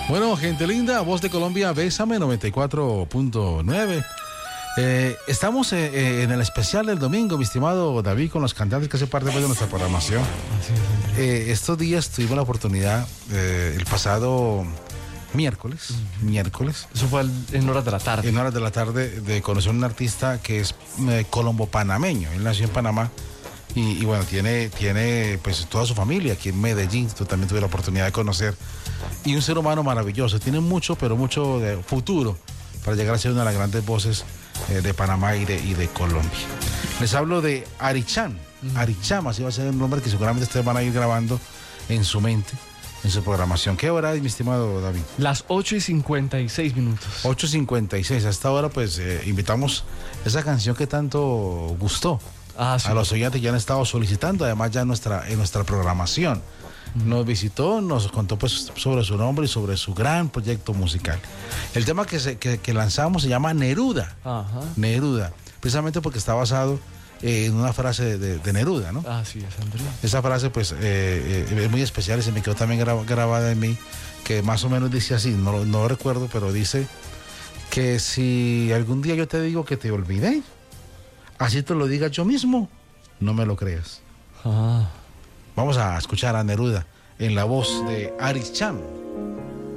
Bueno, gente linda, Voz de Colombia, Bésame 94.9. Estamos en el especial del domingo, mi estimado David, con los cantantes que hacen parte de nuestra programación. Estos días tuvimos la oportunidad, el pasado miércoles. Eso fue en horas de la tarde. En horas de la tarde, de conocer a un artista que es colombo-panameño. Él nació en Panamá y bueno, tiene pues toda su familia aquí en Medellín. Tú también tuve la oportunidad de conocer. Y un ser humano maravilloso. Tiene mucho, pero mucho de futuro para llegar a ser una de las grandes voces de Panamá y de Colombia. Les hablo de Aricham. Aricham, así va a ser el nombre que seguramente ustedes van a ir grabando en su mente, en su programación. ¿Qué hora es, mi estimado David? Las 8:56 minutos. 8:56. A esta hora, pues, invitamos esa canción que tanto gustó. Sí. A los oyentes ya han estado solicitando, además ya en nuestra programación. Nos visitó, nos contó pues sobre su nombre y sobre su gran proyecto musical. El tema que lanzamos se llama Neruda. Ajá. Neruda, precisamente porque está basado en una frase de Neruda, ¿no? Así es, Andrés. Esa frase pues es muy especial y se me quedó también grabada en mí, que más o menos dice así, no lo recuerdo, pero dice que si algún día yo te digo que te olvidé, así te lo diga yo mismo, no me lo creas. Vamos a escuchar a Neruda en la voz de Aricham.